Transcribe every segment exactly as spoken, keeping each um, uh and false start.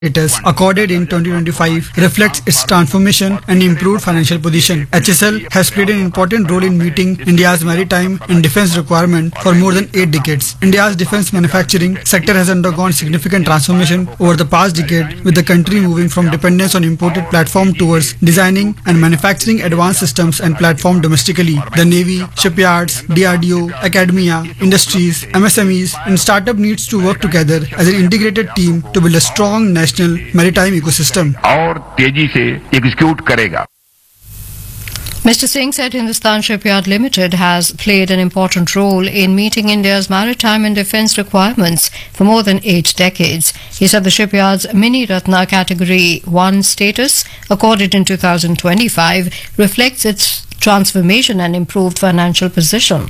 status accorded in twenty twenty-five reflects its transformation and improved financial position. H S L has played an important role in meeting India's maritime and defense requirement for more than eight decades. India's defense manufacturing sector has undergone significant transformation over the past decade, with the country moving from dependence on imported platform towards designing and manufacturing advanced systems and platform domestically. The Navy, shipyards, D R D O, academia, industries, M S M Es and startup needs to work together as an integrated team to build a strong national maritime ecosystem. और तेजी से execute करेगा. Mister Singh said Hindustan Shipyard Limited has played an important role in meeting India's maritime and defence requirements for more than eight decades. He said the shipyard's Mini Ratna Category one status, accorded in two thousand twenty-five, reflects its transformation and improved financial position.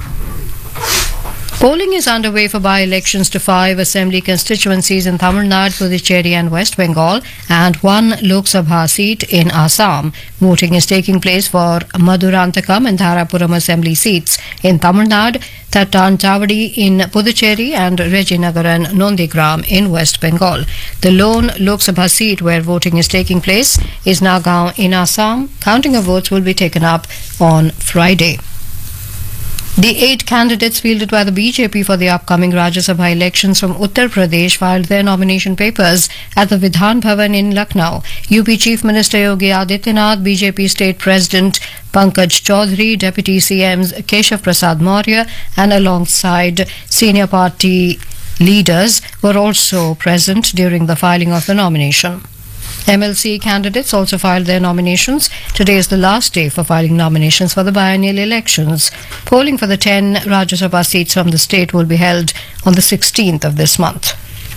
Polling is underway for by-elections to five assembly constituencies in Tamil Nadu, Puducherry and West Bengal and one Lok Sabha seat in Assam. Voting is taking place for Madurantakam and Dharapuram assembly seats in Tamil Nadu, Tattantavadi in Puducherry and Rejinagaran Nondigram in West Bengal. The lone Lok Sabha seat where voting is taking place is Nagaon in Assam. Counting of votes will be taken up on Friday. The eight candidates fielded by the B J P for the upcoming Rajya Sabha elections from Uttar Pradesh filed their nomination papers at the Vidhan Bhavan in Lucknow. U P Chief Minister Yogi Adityanath, B J P State President Pankaj Chaudhary, Deputy C Ms Keshav Prasad Maurya and alongside senior party leaders were also present during the filing of the nomination. M L C candidates also filed their nominations. Today is the last day for filing nominations for the biennial elections. Polling for the ten Rajya Sabha seats from the state will be held on the sixteenth of this month.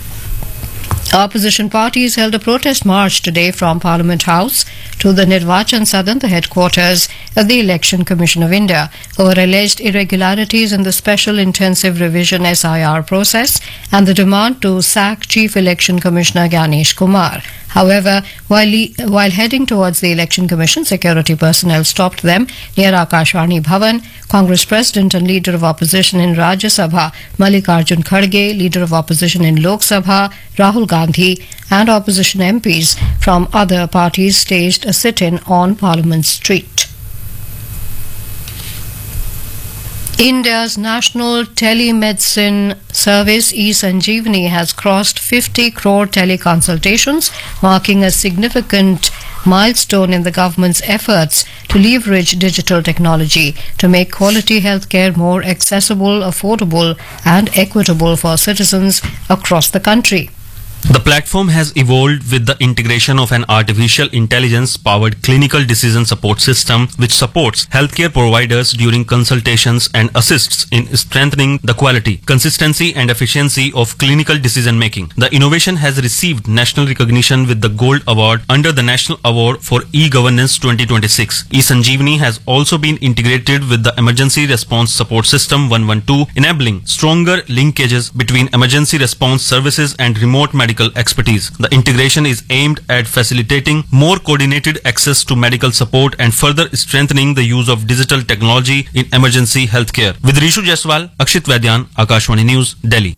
Opposition parties held a protest march today from Parliament House to the Nirvachan Sadan, the headquarters of the Election Commission of India, over alleged irregularities in the Special Intensive Revision S I R process and the demand to sack Chief Election Commissioner Ganesh Kumar. However, while, while heading towards the Election Commission, security personnel stopped them near Akashvani Bhavan. Congress President and Leader of Opposition in Rajya Sabha, Mallikarjun Kharge, Leader of Opposition in Lok Sabha, Rahul Gandhi, and opposition M Ps from other parties staged a sit-in on Parliament Street. India's national telemedicine service eSanjeevani has crossed fifty crore teleconsultations, marking a significant milestone in the government's efforts to leverage digital technology to make quality healthcare more accessible, affordable and equitable for citizens across the country. The platform has evolved with the integration of an artificial intelligence-powered clinical decision support system which supports healthcare providers during consultations and assists in strengthening the quality, consistency and efficiency of clinical decision-making. The innovation has received national recognition with the Gold Award under the National Award for E-Governance twenty twenty-six. eSanjeevani has also been integrated with the Emergency Response Support System one one two, enabling stronger linkages between emergency response services and remote medical expertise. The integration is aimed at facilitating more coordinated access to medical support and further strengthening the use of digital technology in emergency healthcare. With Rishu Jaiswal, Akshit Vaidyan, Akashvani News, Delhi.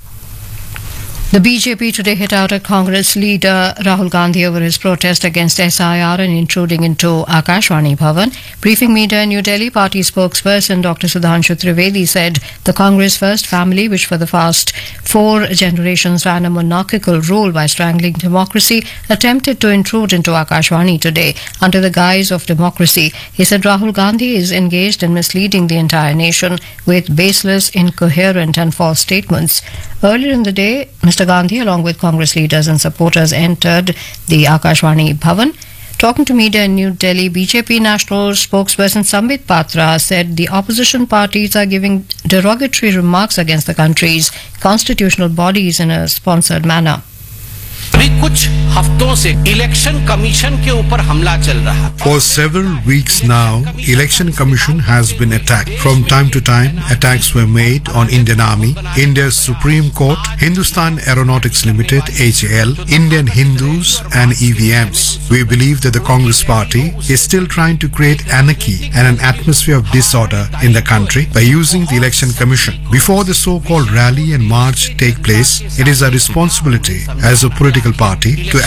The B J P today hit out at Congress leader Rahul Gandhi over his protest against S I R and intruding into Akashvani Bhavan. Briefing media in New Delhi, party spokesperson Doctor Sudhanshu Trivedi said the Congress First family, which for the past four generations ran a monarchical rule by strangling democracy, attempted to intrude into Akashvani today under the guise of democracy. He said Rahul Gandhi is engaged in misleading the entire nation with baseless, incoherent and false statements. Earlier in the day, Mister Gandhi, along with Congress leaders and supporters, entered the Akashvani Bhavan. Talking to media in New Delhi, B J P national spokesperson Sambit Patra said the opposition parties are giving derogatory remarks against the country's constitutional bodies in a sponsored manner. अभी कुछ हफ्तों से election commission के ऊपर हमला चल रहा है. For several weeks now, Election Commission has been attacked. From time to time, attacks were made on Indian Army, India's Supreme Court, Hindustan Aeronautics Limited (H A L), Indian Hindus and E V Ms. We believe that the Congress Party is still trying to create anarchy and an atmosphere of disorder in the country by using the Election Commission. Before the so-called rally and march take place, it is our responsibility as a political party party to